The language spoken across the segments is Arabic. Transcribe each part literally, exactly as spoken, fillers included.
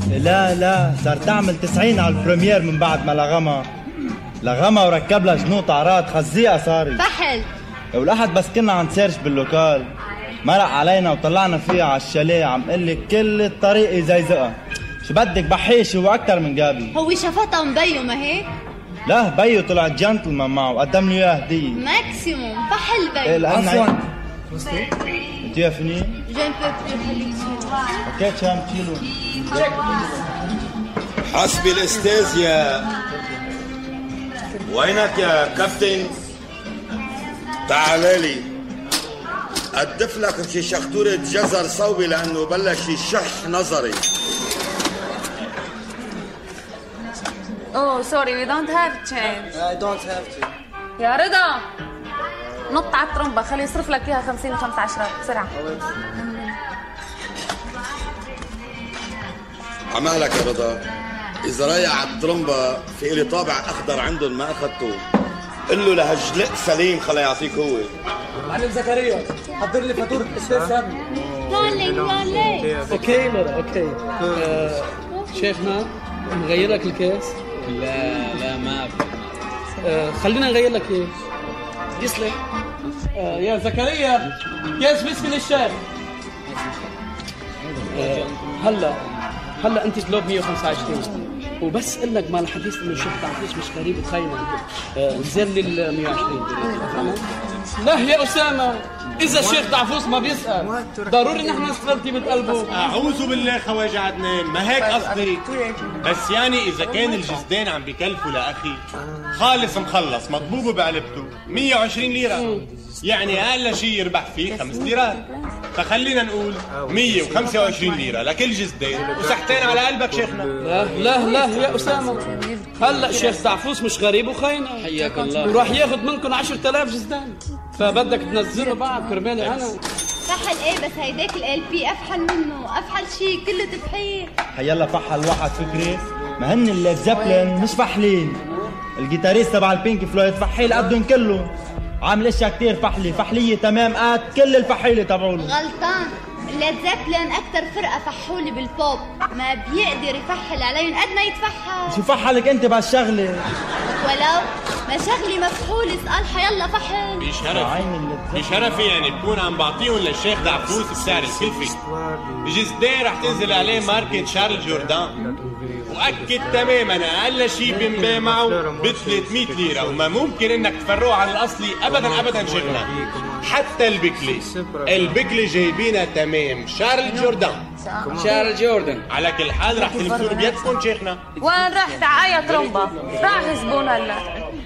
لا لا صار تعمل تسعين على البريمير من بعد ما لغمها لغمها وركب لها جنوط عرات خزيقة صاري فحل. والأحد بس كنا عم سيرش باللوكال مرق علينا وطلعنا فيها على الشاليه عم قلي كل الطريق يزيزقها. شو بدك بحيشي وأكتر من جابي. هو شفتها مبيو ما هيك؟ لا بيو طلع جنتلمان معه وقدم لي اياه هديه ماكسيموم فحل بيو. ايه لأن انت يا فيني؟ جون بيبتو خليك اوكي كم كيلو؟ حسبي الاستاذ يا وينك يا كابتن؟ تعال لي أدف لك شي شخطورة جزر صوبي لأنه بلش يشح نظري. Oh, sorry, we don't have change. I don't have to. يا رضا نط على الترمبة خليه يصرف لك اياها خمسين وخمسة عشرات بسرعة. عمالك يا رضا، إذا رايح على الترمبة في إلي طابع أخضر عندهم ما أخذته، قل له لهجلق سليم خلا يعطيك هو. معلم زكريا حضر لي فاتورة استاذ سامي. رولينج رولينج. اوكي مرة اوكي. آه شيخنا نغير لك الكيس؟ لا لا ما في. آه خلينا نغير لك ايه؟ يصلح. آه يا زكريا كيس بسم للشيخ. آه هلا هلا انت جلوب مية وخمسة وعشرين وبس قل لك مال حديث انه الشيخ تعفيش مش غريب وخاينه. آه نزل لي ال مية وعشرين. لا يا اسامه اذا الشيخ دعفوس ما بيسال ضروري نحن نسترتب بقلبه. اعوذ بالله خواجه عدنان ما هيك قصدي، بس يعني اذا كان الجزدان عم بكلفوا لاخي خالص مخلص مطبوبه بعلبته مية وعشرين ليره، يعني اقل شيء يربح فيه خمس ليرات، فخلينا نقول مية وخمسة وعشرين ليره لكل جزدان وسحتين على قلبك شيخنا. لا لا لا يا اسامه هلا الشيخ دعفوس مش غريب وخاينه حياك الله وراح ياخذ منكم عشرة آلاف جزدان فبدك تنزلوا بعض كرمالي انا. فحل ايه بس هيداك ال بي افحل منه افحل شيء كله تفحيل. حيلا فحل واحد فكري ما هن اللي زابلين مش فحلين. الجيتاريست تبع البينك فلويد فحيل قدهم كله عامل اشياء كتير فحلي فحلية تمام قد كل الفحيلة تبعوله. غلطان ليد زابلين اكتر فرقة فحولي بالبوب ما بيقدر يفحل عليهم قد ما يتفحل. شو فحلك انت بهالشغلة؟ ولو ما شغلي مفحول اسأل حيلا فحل. بشرف بشرفي يعني بكون عم بعطيهم للشيخ دعفوس بسعر الكلفي. الجزدان رح تنزل عليه ماركة شارل جوردان وأكد تماما أقل شيء بنبيع معه ب ثلاثمية ليرة وما ممكن إنك تفرقه عن الأصلي أبدا أبدا شيخنا. حتى البكلي البكلي جايبينها تمام شارل جوردان. شارل جوردن على كل حال رح تلبسون بيدكم شيخنا. وين رحت عاية ترمبة؟ راح زبون هلا.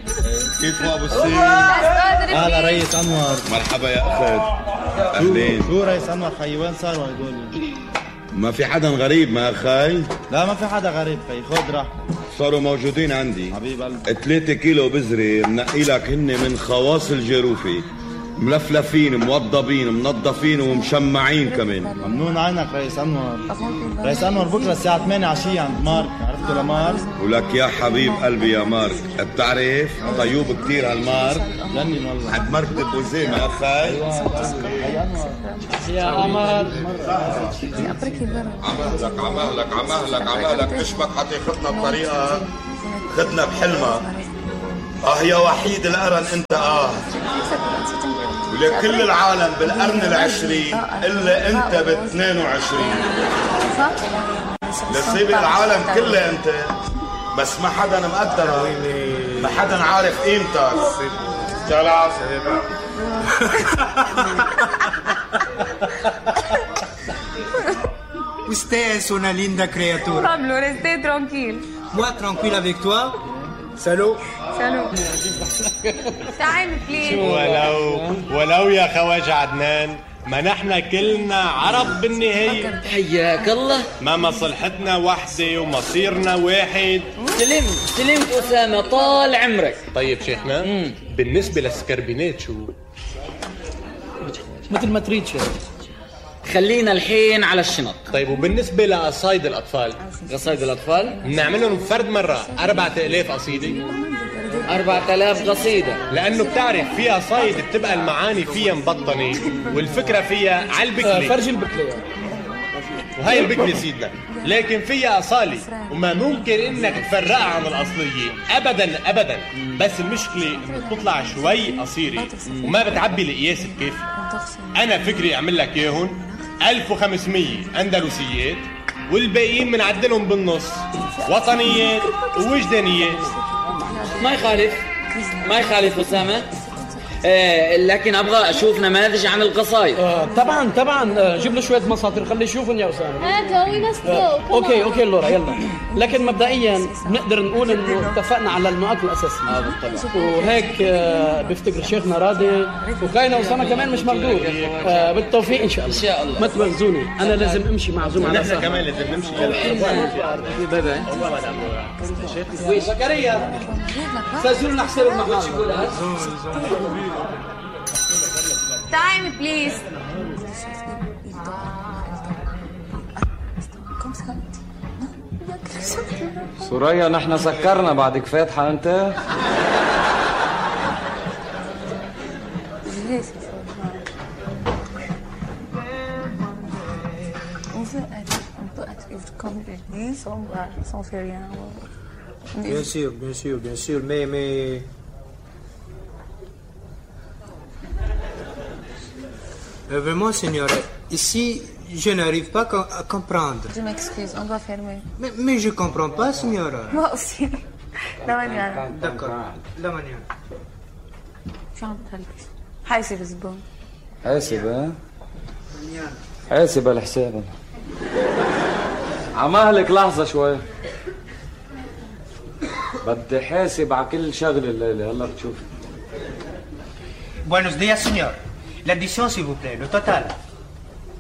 كيف ابو السيد؟ هلا ريس انور. مرحبا يا اخي. اهلين. شو ريس انور خيي وين صاروا هدول؟ ما في حدا غريب ما خاي؟ لا ما في حدا غريب خي خذ راح. صاروا موجودين عندي حبيب قلبي. ثلاثة كيلو بزري منقي لك هن من خواص الجروفي ملفلفين موضبين منظفين ومشمعين كمان. ممنون عينك ريس انور. ريس انور بكره الساعه ثمانية عشية عند مارك. عرفتوا لمارك؟ ولك يا حبيب قلبي يا مارك بتعرف طيوب كتير هالمارك جنن والله. حد مركب وزيمة يا خاي. يا عمر عمهلك عمهلك عمهلك عمهلك اشبك حتى ياخدنا بطريقة خدنا بحلمة. اه يا وحيد القرن انت اه ولكل العالم بالقرن العشرين الا انت باثنين وعشرين. لصيب العالم كله انت بس ما حدا مقدر ما حدا عارف قيمتك. جلال Usted es una linda criatura. Pablo, restez tranquille. Moi, tranquille avec toi. Salut. Salut. تعال بليز. ولو ولو يا خواجة عدنان ما نحن كلنا عرب بالنهاية. حياك الله. ما مصلحتنا وحدة ومصيرنا واحد. سلمت سلمت أسامة طال عمرك. طيب شيخنا مم. بالنسبة للسكربينات شو؟ مثل ما تريد شيخ. خلينا الحين على الشنط. طيب وبالنسبة لقصايد الأطفال؟ قصايد الأطفال؟ بنعملهم فرد مرة أربعة آلاف قصيدة. أربعة آلاف قصيدة. لأنه بتعرف في قصايد بتبقى المعاني فيها مبطنة والفكرة فيها على البكلي. فرج البكلي. وهي البكرة سيدنا، لكن فيها أصالة وما ممكن إنك تفرقها عن الأصلية أبدا أبدا. بس المشكلة إنه بتطلع شوي قصيرة وما بتعبي القياس الكافي. أنا فكري أعمل لك إياهم ألف وخمسمية أندلسيات والباقيين بنعدلهم بالنص وطنيات ووجدانيات. ما يخالف ما يخالف أسامة. آه لكن ابغى اشوف نماذج عن القصايد. آه طبعا طبعا. آه جيب له شويه مساطر خليه يشوفهم يا اسامه. هات وين آه اوكي اوكي لورا يلا. لكن مبدئيا بنقدر نقول انه اتفقنا على النقاط الاساسيه. اه بالطبع. وهيك آه بفتكر شيخنا راضي وكاينه اسامه كمان مش مردود. آه بالتوفيق ان شاء الله. ان شاء الله. ما تمزوني انا لازم امشي معزوم على نحن كمان لازم نمشي. باي باي. وي زكريا سجلوا لنا حساب المحل. Time, please. سوريا نحن سكرنا بعدك فاتحة انت. Bien sûr, bien sûr, bien sûr, mais, mais... Euh, vraiment, Seigneur, ici, je n'arrive pas à comprendre. Je m'excuse, on doit fermer. Mais, mais je comprends pas, Seigneur. Moi aussi. La manière. D'accord, la manière. شو عم تهلكش؟ حاسب الزبون. حاسب ها؟ حاسب الحساب. عمالك لحظة شوي. بدي حاسب على كل شغلة الليلة هلا بتشوف. Buenos días, Seigneur. L'addition, s'il vous plaît, le total.